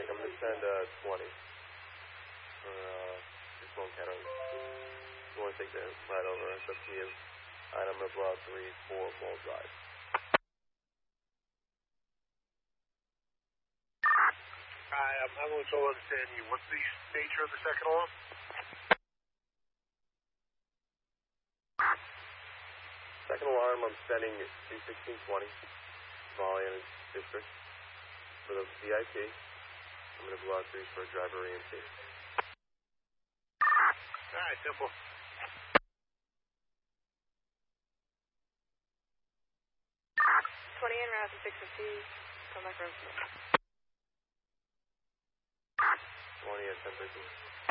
Mike, I'm going to send 20 for your phone counter. You want to take the ride over, it's up to you. And I'm going to blow out 3-4 Mall Drive. I'm going to understand you. What's the nature of the second alarm? Second alarm, I'm sending 31620, volume district. For the VIP, I'm going to blow out 3 for driver EMT. All right, simple. 20 en route to 650, come back from 20 at 10:13.